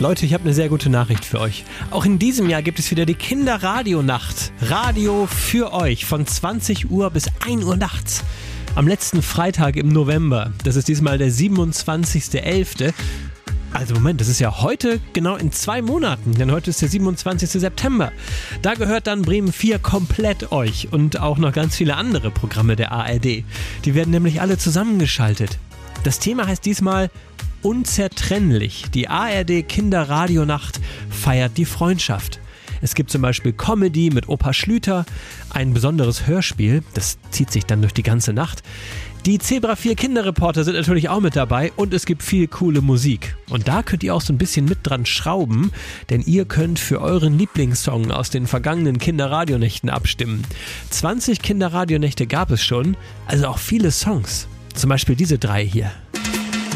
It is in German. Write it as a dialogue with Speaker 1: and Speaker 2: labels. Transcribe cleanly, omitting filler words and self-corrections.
Speaker 1: Leute, ich habe eine sehr gute Nachricht für euch. Auch in diesem Jahr gibt es wieder die Kinderradionacht. Radio für euch von 20 Uhr bis 1 Uhr nachts. Am letzten Freitag im November. Das ist diesmal der 27.11. Also Moment, das ist ja heute genau in 2 Monaten, denn heute ist der 27. September. Da gehört dann Bremen 4 komplett euch und auch noch ganz viele andere Programme der ARD. Die werden nämlich alle zusammengeschaltet. Das Thema heißt diesmal Unzertrennlich. Die ARD Kinderradionacht feiert die Freundschaft. Es gibt zum Beispiel Comedy mit Opa Schlüter, ein besonderes Hörspiel, das zieht sich dann durch die ganze Nacht. Die Zebra 4 Kinderreporter sind natürlich auch mit dabei und es gibt viel coole Musik. Und da könnt ihr auch so ein bisschen mit dran schrauben, denn ihr könnt für euren Lieblingssong aus den vergangenen Kinderradionächten abstimmen. 20 Kinderradionächte gab es schon, also auch viele Songs. Zum Beispiel diese 3 hier.